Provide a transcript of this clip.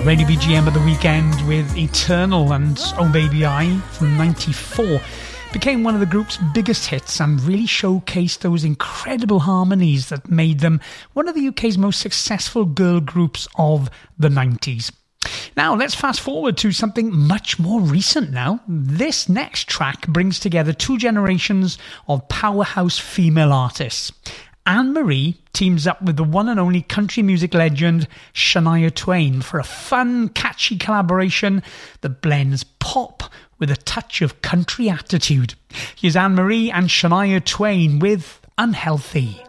Ready BGM of the weekend with Eternal and Oh Baby I from 94. Became one of the group's biggest hits and really showcased those incredible harmonies that made them one of the UK's most successful girl groups of the 90s. Now, let's fast forward to something much more recent now. This next track brings together two generations of powerhouse female artists. Anne-Marie teams up with the one and only country music legend Shania Twain for a fun, catchy collaboration that blends pop with a touch of country attitude. Here's Anne-Marie and Shania Twain with Unhealthy.